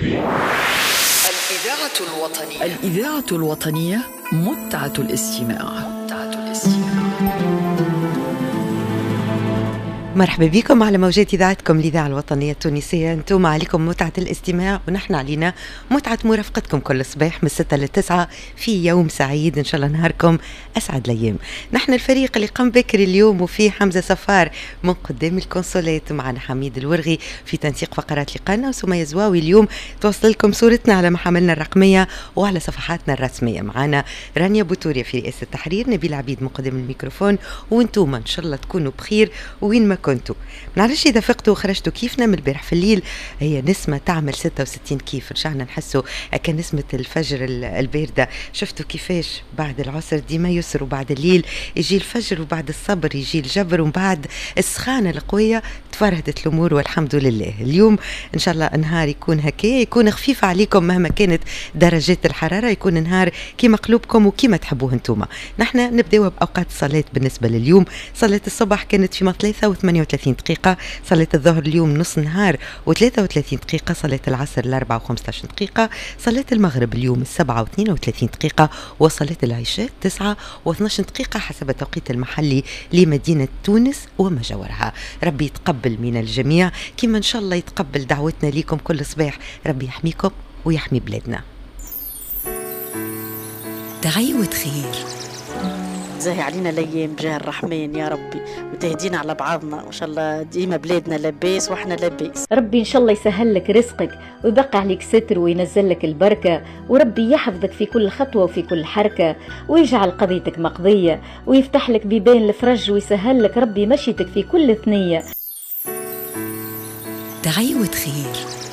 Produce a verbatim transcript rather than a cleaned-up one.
الإذاعة الوطنية الإذاعة الوطنية متعة الاستماع. متعة الاستماع. مرحبا بكم على موجات إذاعتكم الإذاعة الوطنية التونسية. أنتم عليكم متعة الاستماع ونحن علينا متعة مرافقتكم كل صباح من الستة للتسعة في يوم سعيد إن شاء الله نهاركم أسعد الأيام. نحن الفريق اللي قام بكري اليوم وفيه حمزة صفار من قدام الكونسولات، معنا حميد الورغي في تنسيق فقرات لقانا، وسمية زواوي اليوم توصل لكم صورتنا على محاملنا الرقمية وعلى صفحاتنا الرسمية. معنا رانيا بوتوريا في رئاسة التحرير، نبيل عبيد من قدام الميكروفون، وانتم إن شاء الله تكونوا بخير وين ما كنتوا. معلش إذا فقتوا وخرجتوا كيفنا من البارح في الليل، هي نسمة تعمل ستة وستين كيف، رجعنا نحسوا كان نسمة الفجر الباردة. شفتوا كيفاش بعد العصر ديما يسر، وبعد الليل يجي الفجر، وبعد الصبر يجي الجبر، ومن بعد السخانة القوية تفرهدت الأمور والحمد لله. اليوم إن شاء الله نهار يكون هكايا، يكون خفيف عليكم مهما كانت درجات الحرارة، يكون نهار كيما قلوبكم وكيما تحبوه انتوما. نحن نبدأ بأوقات الصلاة. بالنسبة لليوم صلاة الصبح كانت فيما ثلاثة وثمانية وثلاثين دقيقة، صلاة الظهر اليوم نص نهار وثلاثة وثلاثين دقيقة، صلاة العصر الأربعة وخمسة عشر دقيقة، صلاة المغرب اليوم السبعة واثنين وثلاثين دقيقة، وصلاة العشاء تسعة واثنى عشر دقيقة حسب التوقيت المحلي لمدينة تونس وما جاورها. ربي يتقبل من الجميع كما إن شاء الله يتقبل دعوتنا ليكم كل صباح. ربي يحميكم ويحمي بلادنا. دعيوة خير زاهي علينا الايام بجاه الرحمن يا ربي، وتهدينا على بعضنا وان شاء الله ديما بلادنا لباس واحنا لباس. ربي ان شاء الله يسهل لك رزقك ويبقى عليك ستر وينزل لك البركه، وربي يحفظك في كل خطوه وفي كل حركه، ويجعل قضيتك مقضيه، ويفتح لك بيبان الفرج، ويسهل لك ربي مشيتك في كل ثنيه. دعيوة خير.